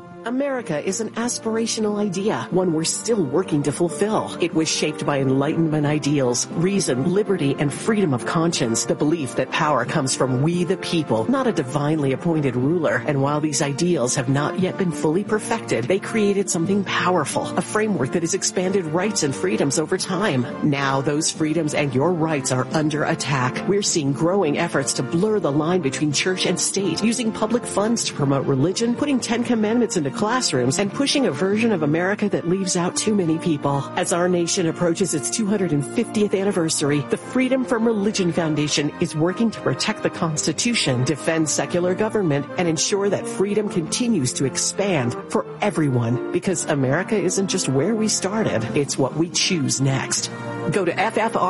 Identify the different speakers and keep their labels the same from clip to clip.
Speaker 1: America is an aspirational idea, one we're still working to fulfill. It was shaped by Enlightenment ideals, reason, liberty, and freedom of conscience, the belief that power comes from we the people, not a divinely appointed ruler. And while these ideals have not yet been fully perfected, they created something powerful, a framework that has expanded rights and freedoms over time. Now those freedoms and your rights are under attack. We're seeing growing efforts to blur the line between church and state, using public funds to promote religion, putting 10 Commandments into classrooms, and pushing a version of America that leaves out too many people. As our nation approaches its 250th anniversary, the Freedom from Religion Foundation is working to protect the Constitution, defend secular government, and ensure that freedom continues to expand for everyone. Because America isn't just where we started, it's what we choose next. Go to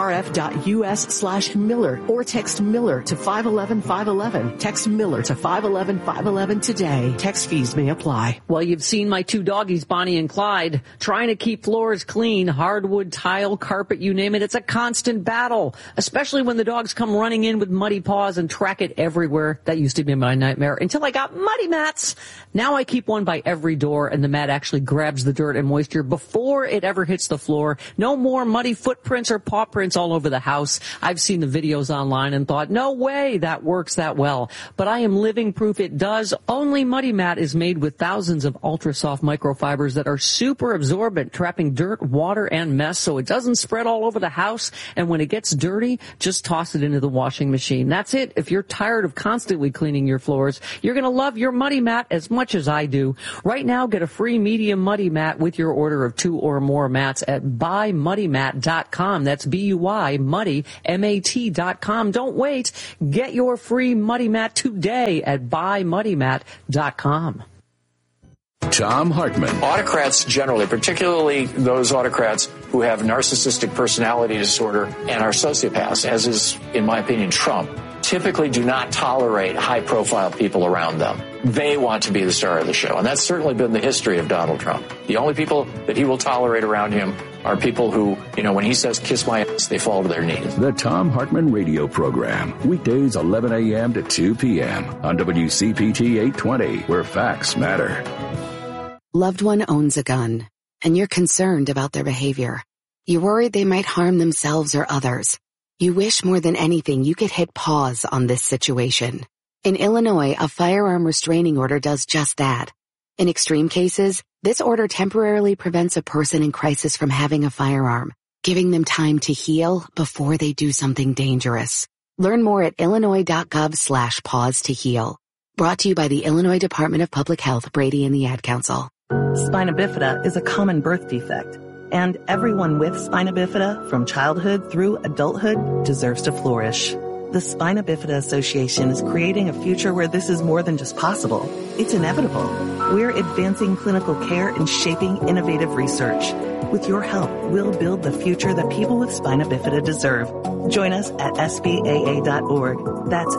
Speaker 1: ffrf.us/Miller or text Miller to 511-511. Text Miller to 511-511 today. Text fees may apply.
Speaker 2: Well, you've seen my two doggies, Bonnie and Clyde, trying to keep floors clean, hardwood, tile, carpet, you name it. It's a constant battle, especially when the dogs come running in with muddy paws and track it everywhere. That used to be my nightmare until I got muddy mats. Now I keep one by every door, and the mat actually grabs the dirt and moisture before it ever hits the floor. No more muddy footprints or paw prints all over the house. I've seen the videos online and thought, no way that works that well. But I am living proof it does. Only Muddy Mat is made with thousands of ultra-soft microfibers that are super absorbent, trapping dirt, water, and mess so it doesn't spread all over the house. And when it gets dirty, just toss it into the washing machine. That's it. If you're tired of constantly cleaning your floors, you're going to love your Muddy Mat as much as I do. Right now, get a free medium Muddy Mat with your order of 2 or more mats at buymuddymat.com. That's B-U-Y, muddy, M-A-T.com. Don't wait. Get your free Muddy Mat today at buymuddymat.com.
Speaker 3: Thom Hartmann.
Speaker 4: Autocrats generally, particularly those autocrats who have narcissistic personality disorder and are sociopaths, as is, in my opinion, Trump, typically do not tolerate high-profile people around them. They want to be the star of the show, and that's certainly been the history of Donald Trump. The only people that he will tolerate around him are people who, when he says, kiss my ass, they fall to their knees.
Speaker 3: The Thom Hartmann Radio Program, weekdays 11 a.m. to 2 p.m. on WCPT 820, where facts matter.
Speaker 5: Loved one owns a gun, and you're concerned about their behavior. You're worried they might harm themselves or others. You wish more than anything you could hit pause on this situation. In Illinois, a firearm restraining order does just that. In extreme cases, this order temporarily prevents a person in crisis from having a firearm, giving them time to heal before they do something dangerous. Learn more at illinois.gov/pause to heal. Brought to you by the Illinois Department of Public Health, Brady and the Ad Council.
Speaker 6: Spina bifida is a common birth defect, and everyone with spina bifida from childhood through adulthood deserves to flourish. The Spina Bifida Association is creating a future where this is more than just possible. It's inevitable. We're advancing clinical care and shaping innovative research. With your help, we'll build the future that people with spina bifida deserve. Join us at SBAA.org. That's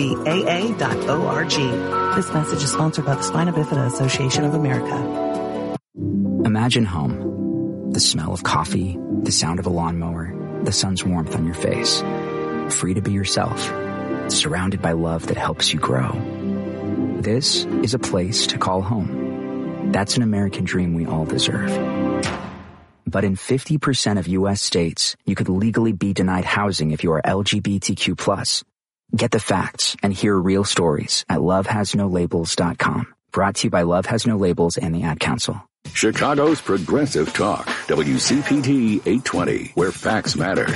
Speaker 6: SBAA.org. This message is sponsored by the Spina Bifida Association of America.
Speaker 7: Imagine home. The smell of coffee, the sound of a lawnmower, the sun's warmth on your face. Free to be yourself, surrounded by love that helps you grow. This is a place to call home. That's an American dream we all deserve. But in 50% of U.S. states, you could legally be denied housing if you are LGBTQ+. Get the facts and hear real stories at lovehasnolabels.com. Brought to you by Love Has No Labels and the Ad Council.
Speaker 3: Chicago's Progressive Talk, WCPT 820, where facts matter.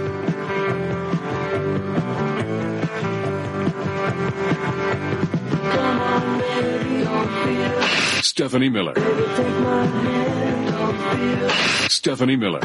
Speaker 3: Stephanie Miller. Stephanie Miller.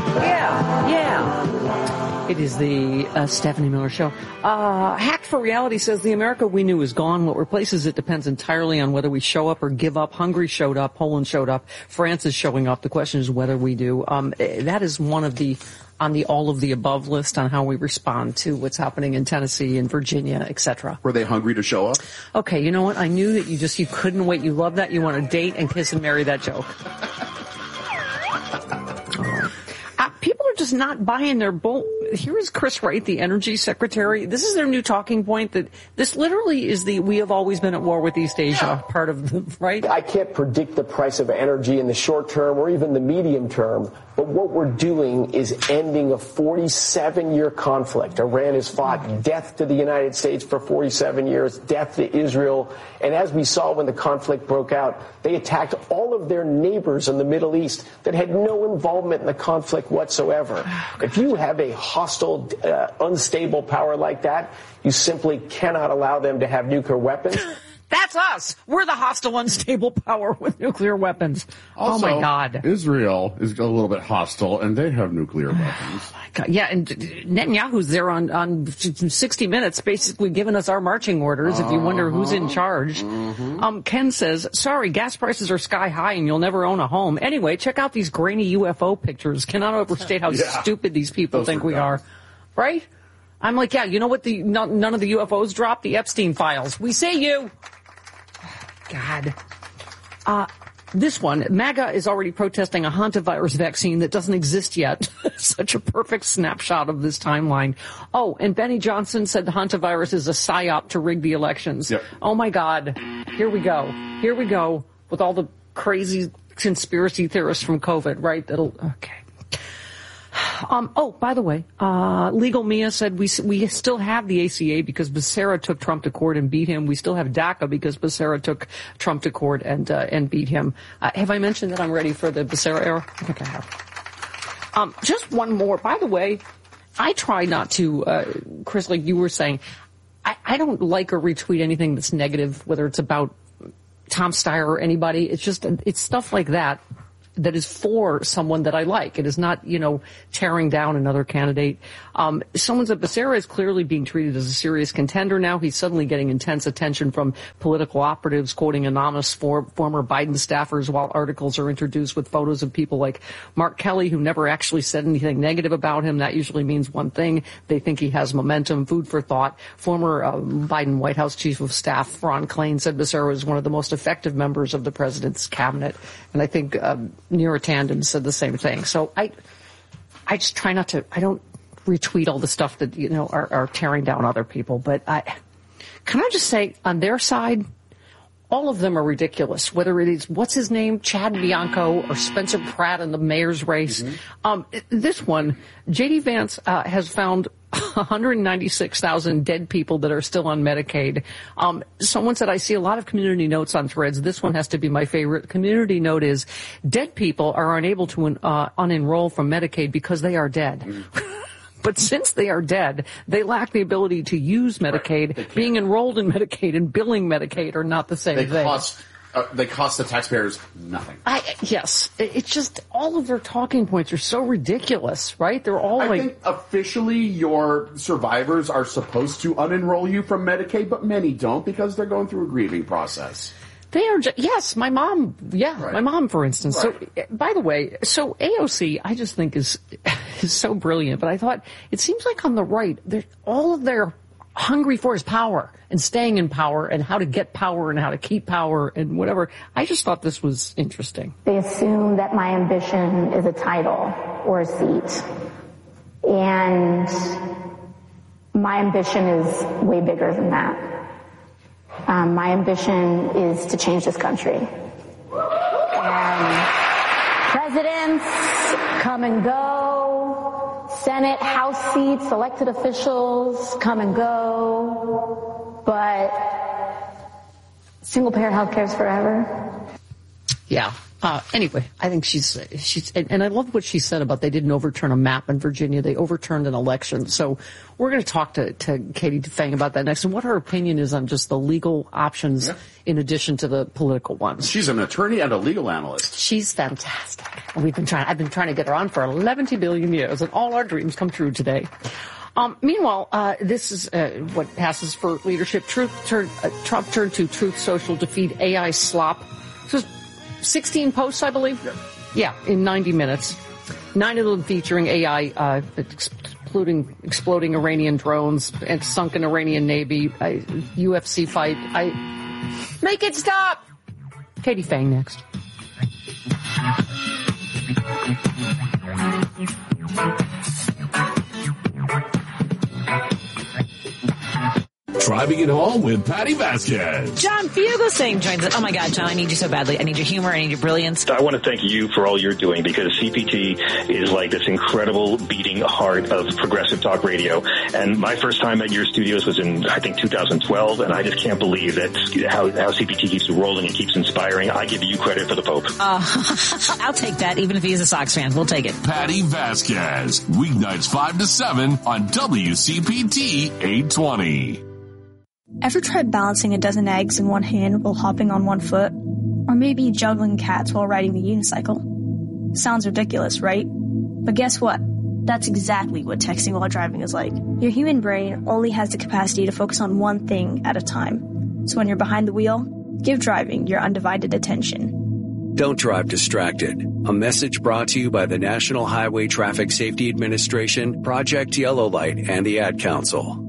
Speaker 2: Yeah. It is the Stephanie Miller Show. Hacked for Reality says the America we knew is gone. What replaces it depends entirely on whether we show up or give up. Hungary showed up. Poland showed up. France is showing up. The question is whether we do. That is one of the on the all of the above list on how we respond to what's happening in Tennessee and Virginia, etc.
Speaker 8: Were they hungry to show up?
Speaker 2: Okay, you know what? I knew that you couldn't wait. You love that. You want to date and kiss and marry that joke. People are just not buying their here is Chris Wright, the energy secretary. This is their new talking point, that this literally is the "we have always been at war with East Asia" part of the, right?
Speaker 8: I can't predict the price of energy in the short term or even the medium term, but what we're doing is ending a 47-year conflict. Iran has fought death to the United States for 47 years, death to Israel, and as we saw when the conflict broke out, they attacked all of their neighbors in the Middle East that had no involvement in the conflict whatsoever. If you have a hostile, unstable power like that, you simply cannot allow them to have nuclear weapons.
Speaker 2: That's us. We're the hostile, unstable power with nuclear weapons.
Speaker 9: Also,
Speaker 2: oh, my God.
Speaker 9: Israel is a little bit hostile, and they have nuclear weapons.
Speaker 2: Oh, my God. Yeah, and Netanyahu's there on 60 Minutes basically giving us our marching orders, if you wonder who's in charge. Ken says, sorry, gas prices are sky high, and you'll never own a home. Anyway, check out these grainy UFO pictures. Cannot overstate how stupid these people think we are. Right? I'm like, yeah, you know what none of the UFOs dropped? The Epstein files. We see you. God. This one, MAGA is already protesting a hantavirus vaccine that doesn't exist yet. Such a perfect snapshot of this timeline. Oh, and Benny Johnson said the hantavirus is a psyop to rig the elections. Yep. Oh, my God. Here we go. Here we go with all the crazy conspiracy theorists from COVID, right? Okay. Oh, by the way, Legal Mia said we still have the ACA because Becerra took Trump to court and beat him. We still have DACA because Becerra took Trump to court and beat him. Have I mentioned that I'm ready for the Becerra era? I think I have. Just one more. By the way, I try not to, Chris, like you were saying, I don't like or retweet anything that's negative, whether it's about Tom Steyer or anybody. It's stuff like that is for someone that I like. It is not, tearing down another candidate. Someone said Becerra is clearly being treated as a serious contender now. He's suddenly getting intense attention from political operatives, quoting anonymous former Biden staffers while articles are introduced with photos of people like Mark Kelly, who never actually said anything negative about him. That usually means one thing. They think he has momentum. Food for thought. Former Biden White House Chief of Staff Ron Klain said Becerra is one of the most effective members of the president's cabinet. And I think Neera Tanden said the same thing. So I just try not to, I don't retweet all the stuff that, are tearing down other people. But can I just say, on their side, all of them are ridiculous, whether it is, what's his name, Chad Bianco or Spencer Pratt in the mayor's race. This one, J.D. Vance has found 196,000 dead people that are still on Medicaid. Someone said, I see a lot of community notes on Threads. This one has to be my favorite. Community note is, dead people are unable to unenroll from Medicaid because they are dead. But since they are dead, they lack the ability to use Medicaid. Right, being enrolled in Medicaid and billing Medicaid are not the same thing.
Speaker 9: They cost the taxpayers nothing.
Speaker 2: Yes. It's just all of their talking points are so ridiculous, right? They're all
Speaker 9: I think officially your survivors are supposed to unenroll you from Medicaid, but many don't because they're going through a grieving process.
Speaker 2: They are, yes, my mom, right. My mom, for instance. Right. So, by the way, AOC, I just think is so brilliant, but I thought, it seems like on the right, all of their hungry for is power and staying in power and how to get power and how to keep power and whatever. I just thought this was interesting.
Speaker 10: They assume that my ambition is a title or a seat. And my ambition is way bigger than that. My ambition is to change this country. And presidents come and go, Senate, House seats, elected officials come and go, but single-payer health care is forever.
Speaker 2: Yeah. Anyway, I think she's, and I love what she said about they didn't overturn a map in Virginia. They overturned an election. So we're going to talk to Katie Fang about that next and what her opinion is on just the legal options in addition to the political ones.
Speaker 9: She's an attorney and a legal analyst.
Speaker 2: She's fantastic. And I've been trying to get her on for 11 billion years, and all our dreams come true today. Meanwhile, this is what passes for leadership. Trump turned to Truth Social to feed AI slop. So 16 posts, I believe. Yeah, in 90 minutes. 9 of them featuring AI, exploding Iranian drones and sunken Iranian Navy, UFC fight. Make it stop! Katie Fang next.
Speaker 3: Driving It Home with Patty Vasquez.
Speaker 11: John Fugelsang joins us. Oh my God, John, I need you so badly. I need your humor. I need your brilliance.
Speaker 12: I want to thank you for all you're doing, because CPT is like this incredible beating heart of progressive talk radio. And my first time at your studios was in, I think, 2012. And I just can't believe that how CPT keeps rolling and keeps inspiring. I give you credit for the Pope.
Speaker 11: I'll take that, even if he's a Sox fan. We'll take it.
Speaker 3: Patty Vasquez, weeknights 5 to 7 on WCPT 820.
Speaker 13: Ever tried balancing a dozen eggs in one hand while hopping on one foot? Or maybe juggling cats while riding the unicycle? Sounds ridiculous, right? But guess what? That's exactly what texting while driving is like. Your human brain only has the capacity to focus on one thing at a time. So when you're behind the wheel, give driving your undivided attention.
Speaker 14: Don't drive distracted. A message brought to you by the National Highway Traffic Safety Administration, Project Yellow Light, and the Ad Council.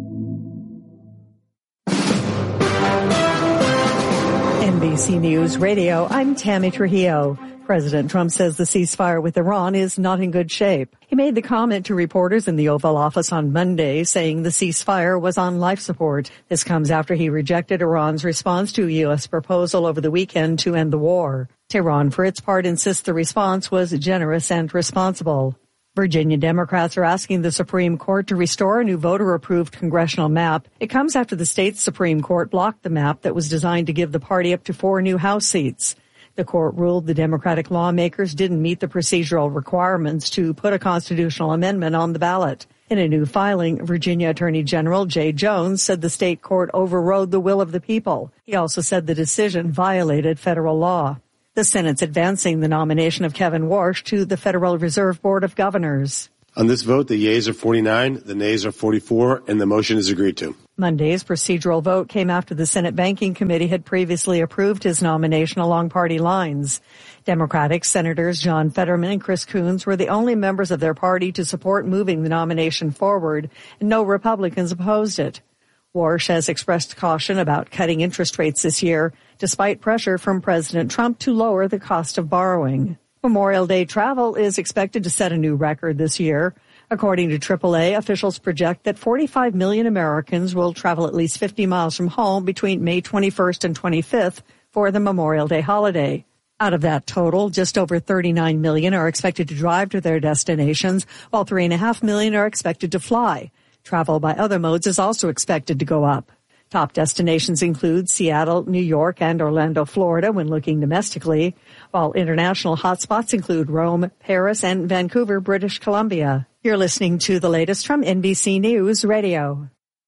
Speaker 15: NBC News Radio, I'm Tammy Trujillo. President Trump says the ceasefire with Iran is not in good shape. He made the comment to reporters in the Oval Office on Monday, saying the ceasefire was on life support. This comes after he rejected Iran's response to a U.S. proposal over the weekend to end the war. Tehran, for its part, insists the response was generous and responsible. Virginia Democrats are asking the Supreme Court to restore a new voter-approved congressional map. It comes after the state's Supreme Court blocked the map that was designed to give the party up to 4 new House seats. The court ruled the Democratic lawmakers didn't meet the procedural requirements to put a constitutional amendment on the ballot. In a new filing, Virginia Attorney General Jay Jones said the state court overrode the will of the people. He also said the decision violated federal law. The Senate's advancing the nomination of Kevin Warsh to the Federal Reserve Board of Governors.
Speaker 16: On this vote, the yeas are 49, the nays are 44, and the motion is agreed to.
Speaker 15: Monday's procedural vote came after the Senate Banking Committee had previously approved his nomination along party lines. Democratic Senators John Fetterman and Chris Coons were the only members of their party to support moving the nomination forward, and no Republicans opposed it. Warsh has expressed caution about cutting interest rates this year, despite pressure from President Trump to lower the cost of borrowing. Memorial Day travel is expected to set a new record this year. According to AAA, officials project that 45 million Americans will travel at least 50 miles from home between May 21st and 25th for the Memorial Day holiday. Out of that total, just over 39 million are expected to drive to their destinations, while 3.5 million are expected to fly. Travel by other modes is also expected to go up. Top destinations include Seattle, New York, and Orlando, Florida when looking domestically, while international hotspots include Rome, Paris, and Vancouver, British Columbia. You're listening to the latest from NBC News Radio.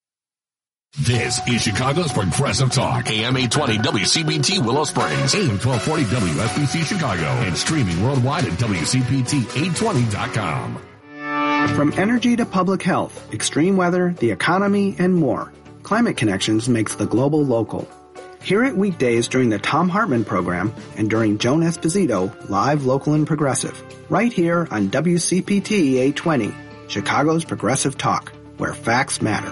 Speaker 3: This is Chicago's Progressive Talk, AM 820 WCPT Willow Springs, AM 1240 WSBC Chicago, and streaming worldwide at WCPT820.com.
Speaker 17: From energy to public health, extreme weather, the economy, and more, Climate Connections makes the global local. Hear it weekdays during the Thom Hartmann program and during Joan Esposito, live, local, and progressive, right here on WCPT 820, Chicago's Progressive Talk, where facts matter.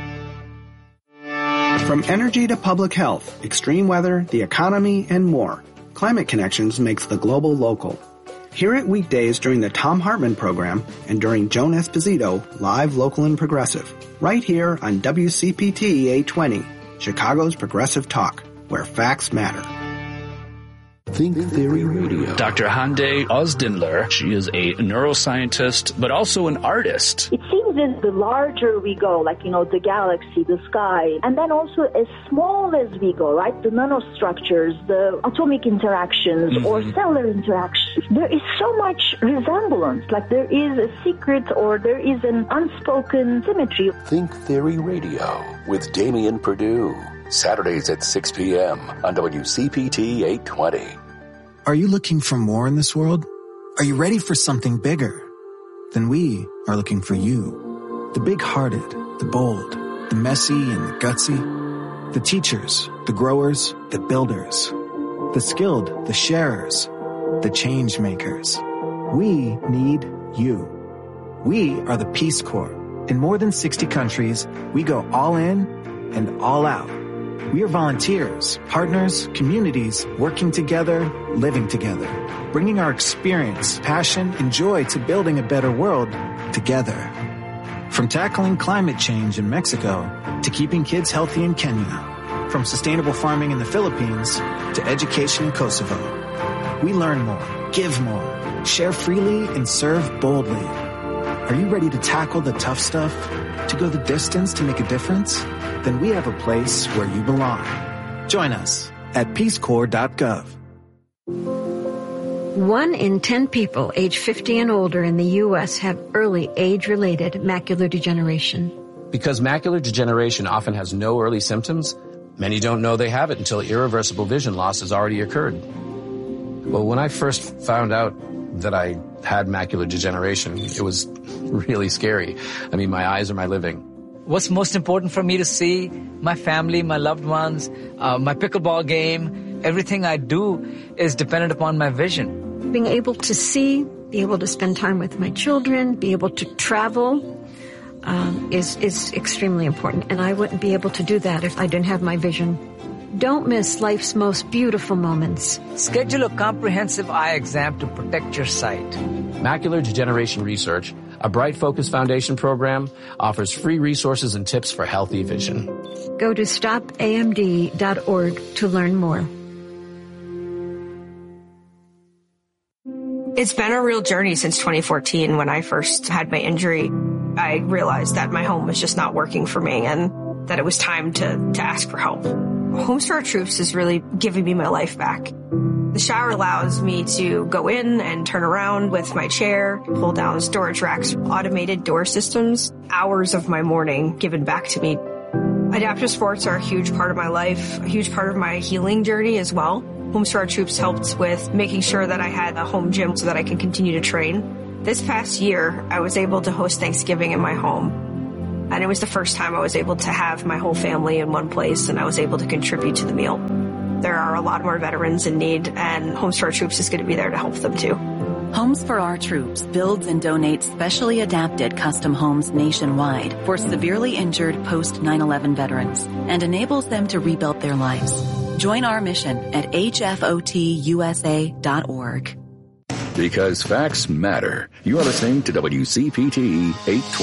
Speaker 17: From energy to public health, extreme weather, the economy, and more, Climate Connections makes the global local. Hear it weekdays during the Thom Hartmann program and during Joan Esposito, live, local, and progressive, right here on WCPT 820, Chicago's Progressive Talk, where facts matter.
Speaker 3: Think Theory Radio.
Speaker 18: Dr. Hande Ozdinler, she is a neuroscientist, but also an artist.
Speaker 19: It seems that the larger we go, like, the galaxy, the sky, and then also as small as we go, right? The nanostructures, the atomic interactions or cellular interactions, there is so much resemblance, like there is a secret or there is an unspoken symmetry.
Speaker 3: Think Theory Radio with Damian Perdue. Saturdays at 6 p.m. on WCPT 820.
Speaker 20: Are you looking for more in this world? Are you ready for something bigger? Then we are looking for you. The big-hearted, the bold, the messy and the gutsy, the teachers, the growers, the builders, the skilled, the sharers, the change makers. We need you. We are the Peace Corps. In more than 60 countries, we go all in and all out. We are volunteers, partners, communities, working together, living together, bringing our experience, passion, and joy to building a better world together. From tackling climate change in Mexico to keeping kids healthy in Kenya. From sustainable farming in the Philippines to education in Kosovo. We learn more, give more, share freely, and serve boldly. Are you ready to tackle the tough stuff? To go the distance to make a difference? Then we have a place where you belong. Join us at peacecorps.gov.
Speaker 21: 1 in 10 people age 50 and older in the U.S. have early age-related macular degeneration.
Speaker 22: Because macular degeneration often has no early symptoms, many don't know they have it until irreversible vision loss has already occurred. Well, when I first found out that I had macular degeneration, it was really scary. I mean, my eyes are my living.
Speaker 23: What's most important for me to see? My family, my loved ones, my pickleball game, everything I do is dependent upon my vision.
Speaker 21: Being able to see, be able to spend time with my children, be able to travel is extremely important. And I wouldn't be able to do that if I didn't have my vision. Don't miss life's most beautiful moments.
Speaker 23: Schedule a comprehensive eye exam to protect your sight.
Speaker 22: Macular Degeneration Research, a Bright Focus Foundation program, offers free resources and tips for healthy vision.
Speaker 21: Go to stopamd.org to learn more.
Speaker 24: It's been a real journey since 2014 when I first had my injury. I realized that my home was just not working for me and that it was time to ask for help. Homes for Our Troops is really giving me my life back. The shower allows me to go in and turn around with my chair, pull down storage racks, automated door systems, hours of my morning given back to me. Adaptive sports are a huge part of my life, a huge part of my healing journey as well. Homes for Our Troops helped with making sure that I had a home gym so that I can continue to train. This past year, I was able to host Thanksgiving in my home. And it was the first time I was able to have my whole family in one place and I was able to contribute to the meal. There are a lot more veterans in need and Homes for Our Troops is going to be there to help them too.
Speaker 25: Homes for Our Troops builds and donates specially adapted custom homes nationwide for severely injured post 9/11 veterans and enables them to rebuild their lives. Join our mission at hfotusa.org.
Speaker 3: Because facts matter. You are listening to WCPT 820.